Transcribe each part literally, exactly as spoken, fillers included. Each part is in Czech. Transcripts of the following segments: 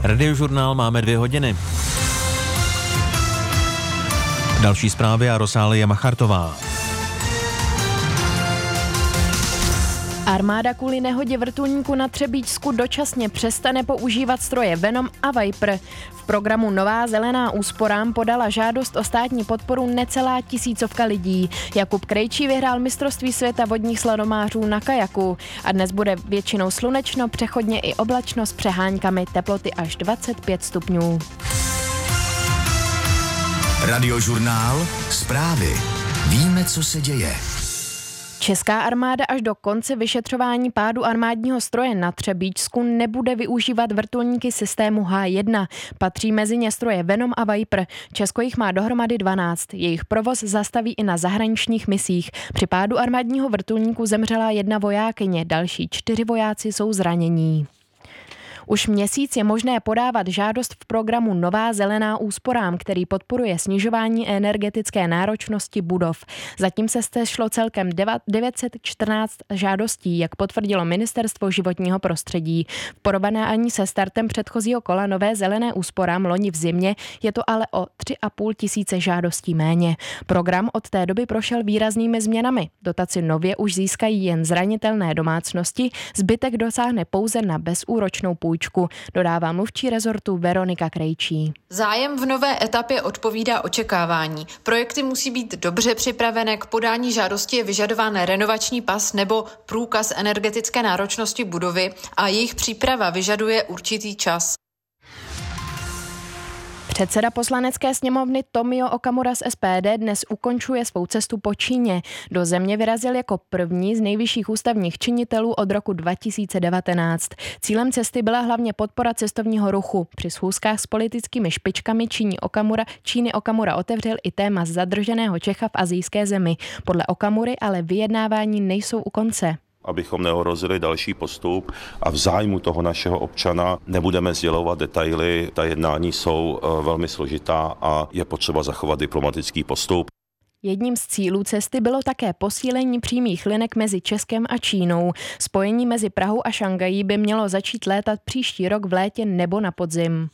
Radiožurnál máme dvě hodiny. Další zprávy a Rosálie Machartová. Armáda kvůli nehodě vrtulníku na Třebíčsku dočasně přestane používat stroje Venom a Viper. V programu Nová zelená úsporám podala žádost o státní podporu necelá tisícovka lidí. Jakub Krejčí vyhrál mistrovství světa vodních slalomářů na kajaku. A dnes bude většinou slunečno, přechodně i oblačno s přeháňkami, teploty až dvacet pět stupňů. Radiožurnál, zprávy. Víme, co se děje. Česká armáda až do konce vyšetřování pádu armádního stroje na Třebíčsku nebude využívat vrtulníky systému H jedna. Patří mezi ně stroje Venom a Viper. Česko jich má dohromady dvanáct. Jejich provoz zastaví i na zahraničních misích. Při pádu armádního vrtulníku zemřela jedna vojákyně, další čtyři vojáci jsou zranění. Už měsíc je možné podávat žádost v programu Nová zelená úsporám, který podporuje snižování energetické náročnosti budov. Zatím se sešlo celkem devět set čtrnáct žádostí, jak potvrdilo Ministerstvo životního prostředí. V porovnání se startem předchozího kola Nové zelené úsporám loni v zimě je to ale o tři a půl tisíce žádostí méně. Program od té doby prošel výraznými změnami. Dotaci nově už získají jen zranitelné domácnosti, zbytek dosáhne pouze na bezúročnou půjčku. Dodává mluvčí rezortu Veronika Krejčí. Zájem v nové etapě odpovídá očekávání. Projekty musí být dobře připravené, k podání žádosti je vyžadován renovační pas nebo průkaz energetické náročnosti budovy a jejich příprava vyžaduje určitý čas. Předseda poslanecké sněmovny Tomio Okamura z S P D dnes ukončuje svou cestu po Číně. Do země vyrazil jako první z nejvyšších ústavních činitelů od roku dva tisíce devatenáct. Cílem cesty byla hlavně podpora cestovního ruchu. Při schůzkách s politickými špičkami Číny Okamura, Číny Okamura otevřel i téma zadrženého Čecha v asijské zemi. Podle Okamury ale vyjednávání nejsou u konce. Abychom neohrozili další postup a v zájmu toho našeho občana nebudeme sdělovat detaily. Ta jednání jsou velmi složitá a je potřeba zachovat diplomatický postup. Jedním z cílů cesty bylo také posílení přímých linek mezi Českem a Čínou. Spojení mezi Prahou a Šangají by mělo začít létat příští rok v létě nebo na podzim.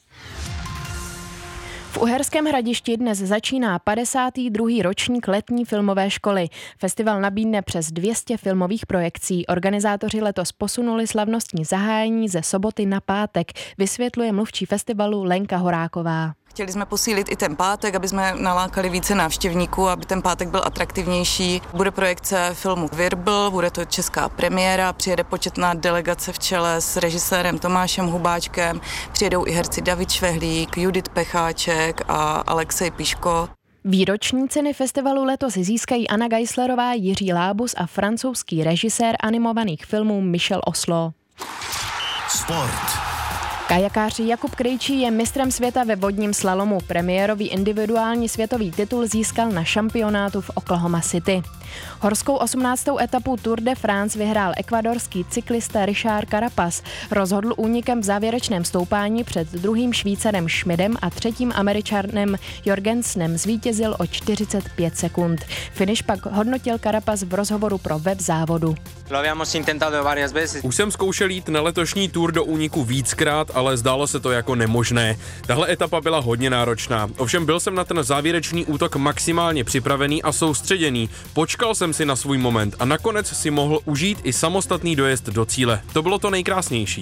V Uherském Hradišti dnes začíná padesátý druhý ročník letní filmové školy. Festival nabídne přes dvě stě filmových projekcí. Organizátoři letos posunuli slavnostní zahájení ze soboty na pátek, vysvětluje mluvčí festivalu Lenka Horáková. Chtěli jsme posílit i ten pátek, aby jsme nalákali více návštěvníků, aby ten pátek byl atraktivnější. Bude projekce filmu Virbl, bude to česká premiéra, přijede početná delegace v čele s režisérem Tomášem Hubáčkem, přijedou i herci David Švehlík, Judit Pecháček a Alexej Piško. Výroční ceny festivalu letos získají Anna Geislerová, Jiří Lábus a francouzský režisér animovaných filmů Michel Oslo. Sport. Kajakář Jakub Krejčí je mistrem světa ve vodním slalomu. Premiérový individuální světový titul získal na šampionátu v Oklahoma City. Horskou osmnáctou etapu Tour de France vyhrál ekvadorský cyklista Richard Carapaz. Rozhodl únikem v závěrečném stoupání před druhým Švýcarem Schmidem a třetím Američanem Jorgensenem zvítězil o čtyřicet pět sekund. Finish pak hodnotil Carapaz v rozhovoru pro web závodu. Už jsem zkoušel jít na letošní Tour do úniku víckrát, ale zdálo se to jako nemožné. Tahle etapa byla hodně náročná. Ovšem byl jsem na ten závěrečný útok maximálně připravený a soustředěný. Počkal jsem si na svůj moment a nakonec si mohl užít i samostatný dojezd do cíle. To bylo to nejkrásnější.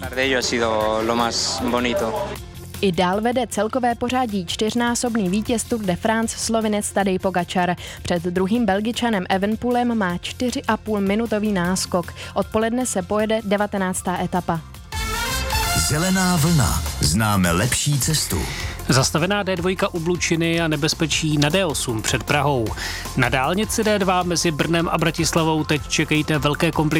I dál vede celkové pořadí čtyřnásobný vítěz Tour de France Slovinec Tadej Pogačar. Před druhým Belgičanem Evenepoelem má čtyři a půl minutový náskok. Odpoledne se pojede devatenáctá etapa. Zelená vlna. Známe lepší cestu. Zastavená D dva u Blučiny a nebezpečí na D osm před Prahou. Na dálnici D dva mezi Brnem a Bratislavou teď čekejte velké komplikace.